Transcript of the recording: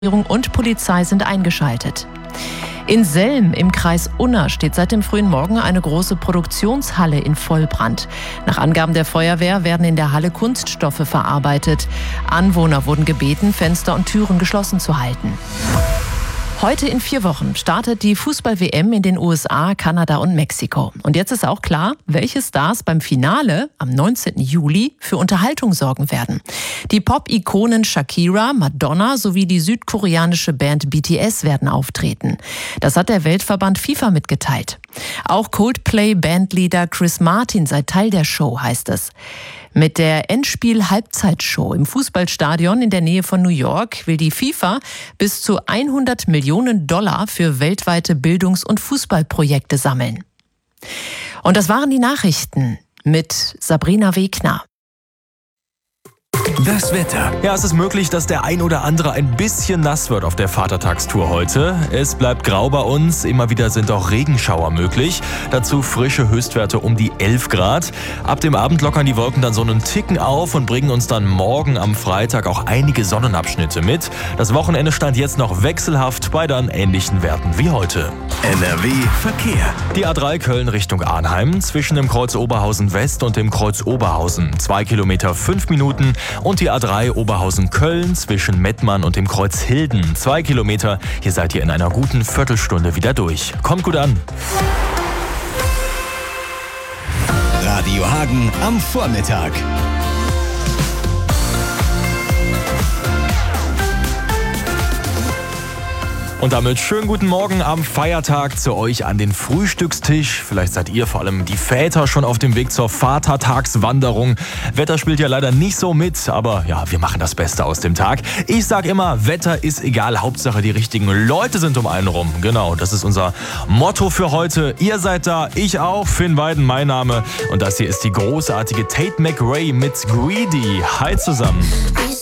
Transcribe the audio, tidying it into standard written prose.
Und Polizei sind eingeschaltet. In Selm im Kreis Unna steht seit dem frühen Morgen eine große Produktionshalle in Vollbrand. Nach Angaben der Feuerwehr werden in der Halle Kunststoffe verarbeitet. Anwohner wurden gebeten, Fenster und Türen geschlossen zu halten. Heute in 4 Wochen startet die Fußball-WM in den USA, Kanada und Mexiko. Und jetzt ist auch klar, welche Stars beim Finale am 19. Juli für Unterhaltung sorgen werden. Die Pop-Ikonen Shakira, Madonna sowie die südkoreanische Band BTS werden auftreten. Das hat der Weltverband FIFA mitgeteilt. Auch Coldplay-Bandleader Chris Martin sei Teil der Show, heißt es. Mit der Endspiel-Halbzeitshow im Fußballstadion in der Nähe von New York will die FIFA bis zu $100 Millionen für weltweite Bildungs- und Fußballprojekte sammeln. Und das waren die Nachrichten mit Sabrina Wegner. Das Wetter. Ja, es ist möglich, dass der ein oder andere ein bisschen nass wird auf der Vatertagstour heute. Es bleibt grau bei uns, immer wieder sind auch Regenschauer möglich. Dazu frische Höchstwerte um die 11 Grad. Ab dem Abend lockern die Wolken dann so einen Ticken auf und bringen uns dann morgen am Freitag auch einige Sonnenabschnitte mit. Das Wochenende stand jetzt noch wechselhaft bei dann ähnlichen Werten wie heute. NRW Verkehr. Die A3 Köln Richtung Arnheim zwischen dem Kreuz Oberhausen West und dem Kreuz Oberhausen. 2 Kilometer 5 Minuten. Und die A3 Oberhausen-Köln zwischen Mettmann und dem Kreuz Hilden. 2 Kilometer. Hier seid ihr in einer guten Viertelstunde wieder durch. Kommt gut an. Radio Hagen am Vormittag. Und damit schönen guten Morgen am Feiertag zu euch an den Frühstückstisch. Vielleicht seid ihr, vor allem die Väter, schon auf dem Weg zur Vatertagswanderung. Wetter spielt ja leider nicht so mit, aber ja, wir machen das Beste aus dem Tag. Ich sag immer, Wetter ist egal, Hauptsache die richtigen Leute sind um einen rum. Genau, das ist unser Motto für heute. Ihr seid da, ich auch, Finn Weiden, mein Name. Und das hier ist die großartige Tate McRae mit Greedy. Hi zusammen.